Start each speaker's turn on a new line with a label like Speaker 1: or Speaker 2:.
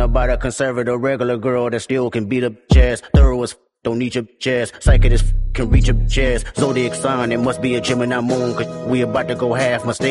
Speaker 1: about a conservative regular girl that still can beat up jazz. Thorough as don't need your jazz. Psychic as can reach your jazz. Zodiac sign, it must be a Gemini moon, cause we about to go half. Mistake.